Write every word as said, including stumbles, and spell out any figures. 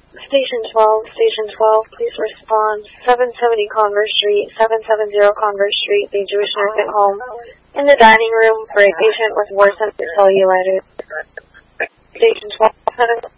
Station twelve, Station twelve, please respond. seven seventy Converse Street, seven seventy Converse Street, the Jewish nursing home. In the dining room for a patient with worsened cellulitis. Station twelve,